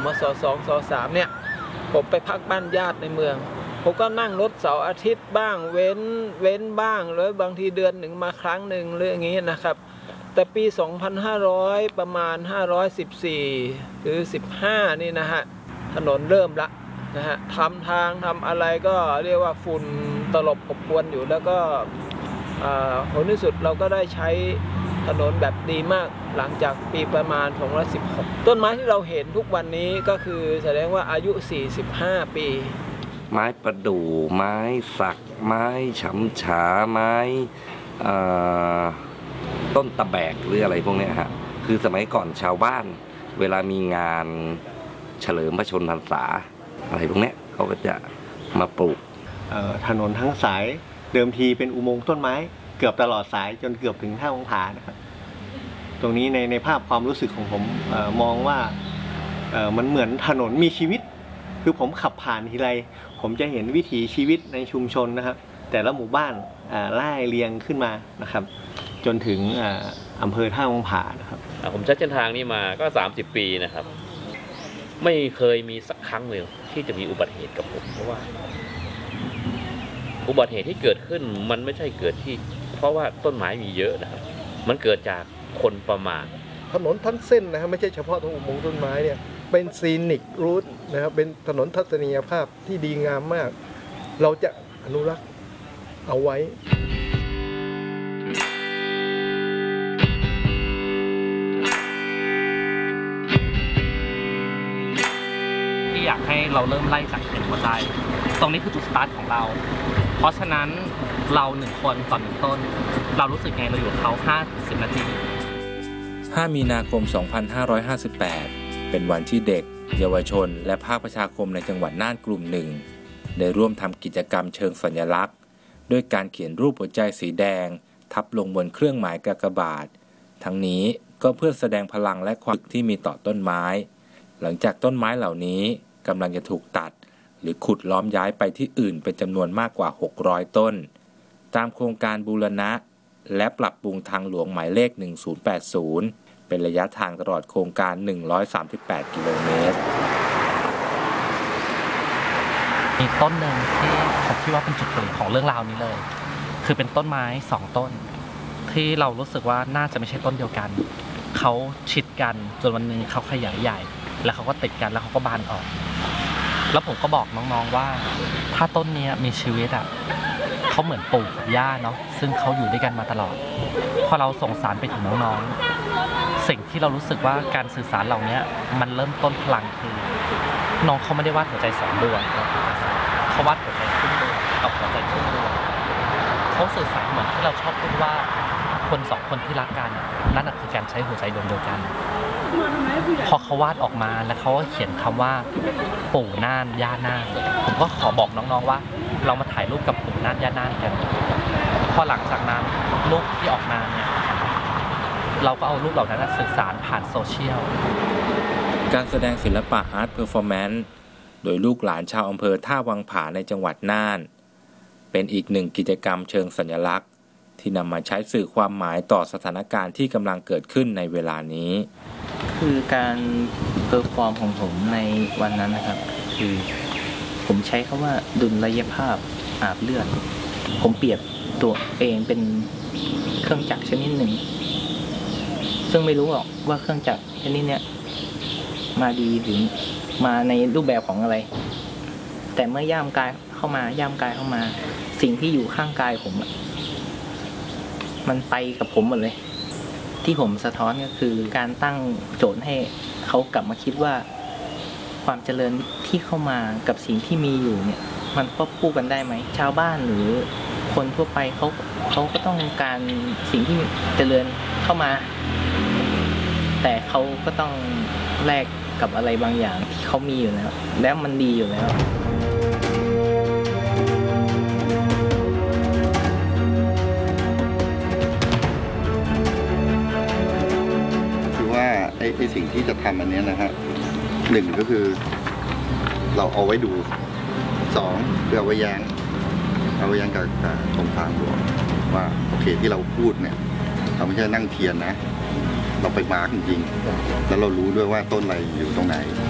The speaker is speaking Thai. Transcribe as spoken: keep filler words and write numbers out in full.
มศสองศสามเนี่ยผมไปพักบ้านญาติในเมืองผมก็นั่งรถเสาร์อาทิตย์บ้างเว้นเว้นบ้างแล้วบางทีเดือนหนึ่งมาครั้งหนึ่งเรื่องนี้นะครับแต่ปีสองพันห้าร้อยประมาณห้าร้อยสิบสี่หรือสิบห้านี่นะฮะถนนเริ่มละนะฮะทำทางทำอะไรก็เรียกว่าฝุ่นตลบอบอวนอยู่แล้วก็ผลที่สุดเราก็ได้ใช้ถนนแบบดีมากหลังจากปีประมาณสองพันสิบหกต้นไม้ที่เราเห็นทุกวันนี้ก็คือแสดงว่าอายุสี่สิบห้าปีไม้ประดู่ไม้สักไม้ฉำฉาไม้ต้นตะแบกหรืออะไรพวกนี้ฮะคือสมัยก่อนชาวบ้านเวลามีงานเฉลิมพระชนมพรรษาอะไรพวกนี้เขาก็จะมาปลูกถนนทั้งสายเดิมทีเป็นอุโมงค์ต้นไม้เกือบตลอดสายจนเกือบถึงท่าวังผานะครับตรงนี้ในในภาพความรู้สึกของผมเอ่อมองว่าเอ่อมันเหมือนถนนมีชีวิตคือผมขับผ่านทีไรผมจะเห็นวิถีชีวิตในชุมชนนะครับแต่ละหมู่บ้านไล่เรียงขึ้นมานะครับจนถึงอำเภอท่าวังผานะครับผมใช้เส้นทางนี้มาก็สามสิบปีนะครับไม่เคยมีสักครั้งเลยที่จะมีอุบัติเหตุกับผมเพราะว่าอุบัติเหตุที่เกิดขึ้นมันไม่ใช่เกิดที่เพราะว่าต้นไม้มีเยอะนะครับมันเกิดจากคนประมาทถนนทั้งเส้นนะครับไม่ใช่เฉพาะตรงอุโมงค์ต้นไม้เนี่ยเป็นซีนิกรูทนะครับเป็นถนนทัศนียภาพที่ดีงามมากเราจะอนุรักษ์เอาไว้ที่อยากให้เราเริ่มไล่จากเห็นหัวใจตรงนี้คือจุดสตาร์ทของเราเพราะฉะนั้นเราหนึ่งคนต่อหนึ่งต้นเรารู้สึกไงเราอยู่กับเขาห้าสิบนาทีห้ามีนาคมสองพันห้าร้อยห้าสิบแปดเป็นวันที่เด็กเยาวชนและภาคประชาคมในจังหวัดน่านกลุ่มหนึ่งได้ร่วมทำกิจกรรมเชิงสัญลักษณ์ด้วยการเขียนรูปหัวใจสีแดงทับลงบนเครื่องหมายกากบาททั้งนี้ก็เพื่อแสดงพลังและความที่มีต่อต้นไม้หลังจากต้นไม้เหล่านี้กำลังจะถูกตัดหรือขุดล้อมย้ายไปที่อื่นเป็นจำนวนมากกว่าหกร้อยต้นตามโครงการบูรณะและปรับปรุงทางหลวงหมายเลขหนึ่งศูนย์แปดศูนย์เป็นระยะทางตลอดโครงการหนึ่งร้อยสามสิบแปดกิโลเมตรมีต้นหนึ่งที่ผมคิดว่าเป็นจุดเปลี่ยนของเรื่องราวนี้เลยคือเป็นต้นไม้สองต้นที่เรารู้สึกว่าน่าจะไม่ใช่ต้นเดียวกันเขาชิดกันจนวันนึงเขาขยายใหญ่แล้วเขาก็ติดกันแล้วเขาก็บานออกแล้วผมก็บอกน้องๆว่าถ้าต้นนี้มีชีวิตอ่ะเขาเหมือนปู่กับย่าเนาะซึ่งเขาอยู่ด้วยกันมาตลอดพอเราส่งสารไปถึงน้องๆสิ่งที่เรารู้สึกว่าการสื่อสารเหล่านี้มันเริ่มต้นพลังคือน้องเขาไม่ได้วาดหัวใจสองดวงเขาวาดหัวใจครึ่งดวงกับหัวใจครึ่งดวงเขาสื่อสารเหมือนที่เราชอบพูดว่าคนสองคนที่รักกันนั่นคือการใช้หัวใจดวงเดียวกันพอเขาวาดออกมาแล้วเขาก็เขียนคำว่าปู่น่านย่าน่านผมก็ขอบอกน้องๆว่าเรามาถ่ายรูปกับปู่น่านย่าน่านกันพอหลังจากนั้นรูปที่ออกมาเนี่ยเราก็เอารูปเหล่านั้นสื่อสารผ่านโซเชียลการแสดงศิลปะอาร์ตเพอร์ฟอร์แมนซ์โดยลูกหลานชาวอำเภอท่าวังผาในจังหวัดน่านเป็นอีกหนึ่งกิจกรรมเชิงสัญลักษณ์ที่นำมาใช้สื่อความหมายต่อสถานการณ์ที่กำลังเกิดขึ้นในเวลานี้คือการเพอร์ฟอร์มของผมในวันนั้นนะครับคือผมใช้คำว่าดุลยภาพอาบเลือดผมเปรียบตัวเองเป็นเครื่องจักรชนิดหนึ่งซึ่งไม่รู้หรอกว่าเครื่องจักรชนิดนี้มาดีหรือมาในรูปแบบของอะไรแต่เมื่อย่ามกายเข้ามาย่ามกายเข้ามาสิ่งที่อยู่ข้างกายผมมันไปกับผมหมดเลยที่ผมสะท้อนก็คือการตั้งโจทย์ให้เขากลับมาคิดว่าความเจริญที่เข้ามากับสิ่งที่มีอยู่เนี่ยมันควบคู่กันได้ไหมชาวบ้านหรือคนทั่วไปเขาเขาก็ต้องการสิ่งที่เจริญเข้ามาแต่เขาก็ต้องแลกกับอะไรบางอย่างที่เขามีอยู่แล้วแล้วมันดีอยู่แล้วไอ้ไอ้สิ่งที่จะทำอันนี้นะฮะหนึ่งก็คือเราเอาไว้ดูสองคือเอาไว้แย้งเอาไว้แย้งกับตรงทางหลวงว่าโอเคที่เราพูดเนี่ยเราไม่ใช่นั่งเทียนนะเราไปมาร์กจริงๆแล้วเรารู้ด้วยว่าต้นอะไรอยู่ตรงไหน